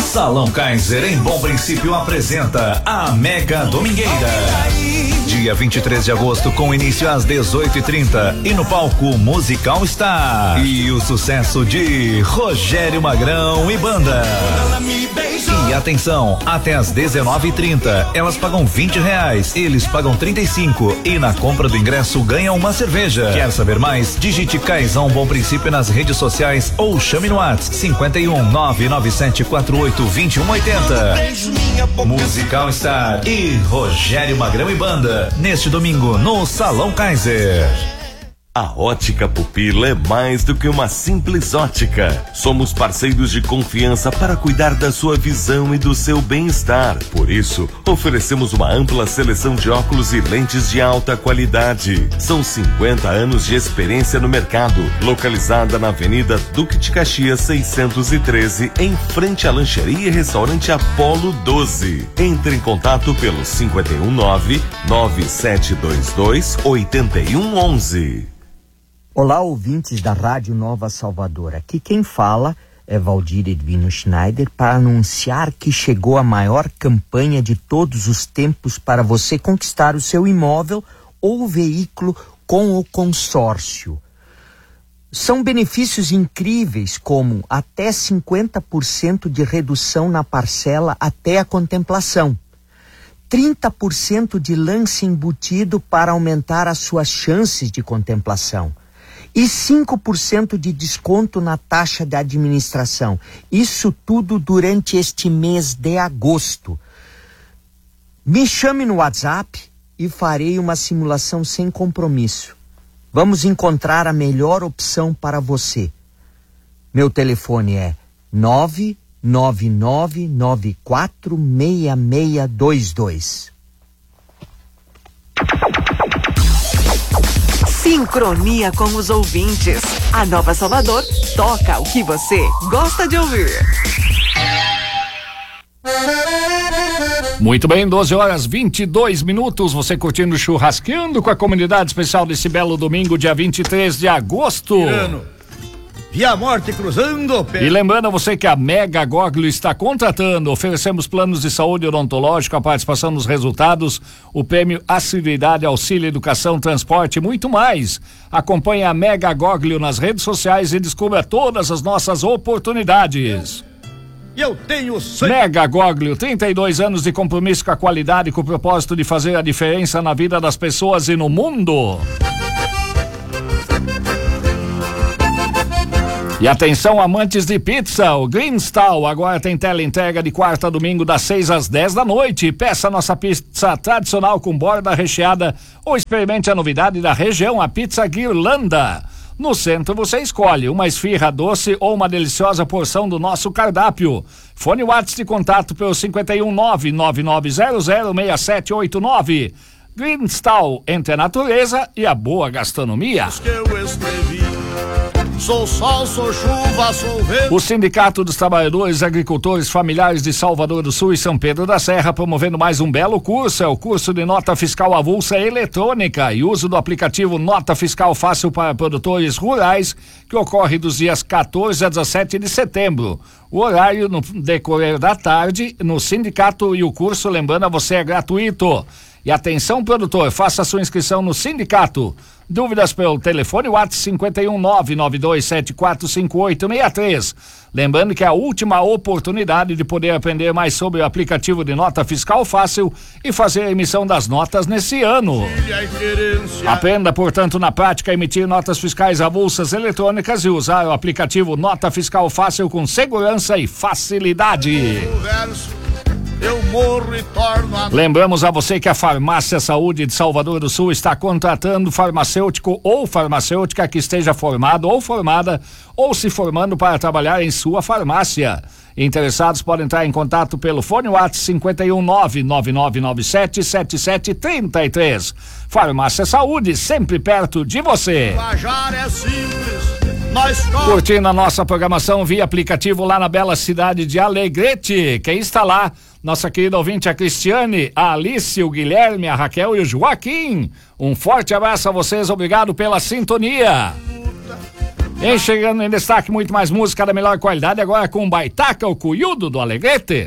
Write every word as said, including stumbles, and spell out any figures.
Salão Kaiser em Bom Princípio apresenta a Mega Domingueira. Dia vinte e três de agosto com início às dezoito e trinta e no palco Musical Star. E o sucesso de Rogério Magrão e banda. E atenção, até às dezenove e trinta elas pagam vinte reais, eles pagam trinta e cinco e na compra do ingresso ganham uma cerveja. Quer saber mais? Digite Caizão Bom Princípio nas redes sociais ou chame no WhatsApp cinquenta e um nove nove sete quatro oito vinte e um oitenta. Musical Star e Rogério Magrão e banda neste domingo no Salão Kaiser. A Ótica Pupila é mais do que uma simples ótica. Somos parceiros de confiança para cuidar da sua visão e do seu bem-estar. Por isso, oferecemos uma ampla seleção de óculos e lentes de alta qualidade. São cinquenta anos de experiência no mercado. Localizada na Avenida Duque de Caxias seiscentos e treze, em frente à lancheria e restaurante Apolo doze. Entre em contato pelo cinquenta e um nove nove sete dois dois oito um um um. Olá, ouvintes da Rádio Nova Salvador. Aqui quem fala é Valdir Edvino Schneider para anunciar que chegou a maior campanha de todos os tempos para você conquistar o seu imóvel ou veículo com o consórcio. São benefícios incríveis como até cinquenta por cento de redução na parcela até a contemplação, trinta por cento de lance embutido para aumentar as suas chances de contemplação, e cinco por cento de desconto na taxa de administração. Isso tudo durante este mês de agosto. Me chame no WhatsApp e farei uma simulação sem compromisso. Vamos encontrar a melhor opção para você. Meu telefone é nove nove nove nove quatro seis seis dois dois. Sincronia com os ouvintes. A Nova Salvador toca o que você gosta de ouvir. Muito bem, doze horas vinte e dois minutos, você curtindo Churrasqueando com a comunidade especial desse belo domingo, dia vinte e três de agosto. Tirano. E a morte cruzando. E lembrando a você que a Mega Goglio está contratando, oferecemos planos de saúde odontológica, a participação nos resultados, o prêmio Assiduidade, Auxílio, Educação, Transporte e muito mais. Acompanhe a Mega Goglio nas redes sociais e descubra todas as nossas oportunidades. Eu tenho sangue. Mega Goglio, trinta e dois anos de compromisso com a qualidade, com o propósito de fazer a diferença na vida das pessoas e no mundo. E atenção, amantes de pizza, o Greenstall agora tem teleentrega de quarta a domingo das seis às dez da noite. Peça nossa pizza tradicional com borda recheada ou experimente a novidade da região, a pizza Guirlanda. No centro você escolhe uma esfirra doce ou uma deliciosa porção do nosso cardápio. Fone WhatsApp de contato pelo cinquenta e um nove nove nove zero zero seis sete oito nove. Greenstall, entre a natureza e a boa gastronomia. Que eu escrevi. Sou sol, sou chuva, sou vento. O Sindicato dos Trabalhadores Agricultores Familiares de Salvador do Sul e São Pedro da Serra promovendo mais um belo curso, é o curso de Nota Fiscal Avulsa Eletrônica e uso do aplicativo Nota Fiscal Fácil para Produtores Rurais, que ocorre dos dias quatorze a dezessete de setembro. O horário no decorrer da tarde no sindicato e o curso, lembrando a você, é gratuito. E atenção, produtor, faça sua inscrição no sindicato. Dúvidas pelo telefone WhatsApp cinquenta e um nove nove dois sete quatro cinco oito seis três. Lembrando que é a última oportunidade de poder aprender mais sobre o aplicativo de Nota Fiscal Fácil e fazer a emissão das notas nesse ano. Aprenda, portanto, na prática a emitir notas fiscais avulsas eletrônicas e usar o aplicativo Nota Fiscal Fácil com segurança e facilidade. Eu morro e torno a... Lembramos a você que a Farmácia Saúde de Salvador do Sul está contratando farmacêutico ou farmacêutica que esteja formado ou formada ou se formando para trabalhar em sua farmácia. Interessados podem entrar em contato pelo fone WhatsApp cinquenta e um nove nove nove nove sete sete sete três três. Farmácia Saúde, sempre perto de você. Viajar é simples. Curtindo a nossa programação via aplicativo lá na bela cidade de Alegrete. Quem está lá? Nossa querida ouvinte, a Cristiane, a Alice, o Guilherme, a Raquel e o Joaquim. Um forte abraço a vocês, obrigado pela sintonia. E chegando em destaque, muito mais música da melhor qualidade, agora com o Baitaca, o Cuiudo do Alegrete.